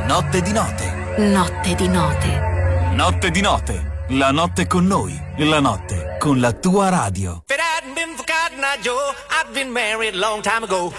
Notte di note. Notte di note. Notte di note. La notte con noi. La notte con la tua radio. If it hadn't been for Cotton Eye Joe, I'd been married a long time ago.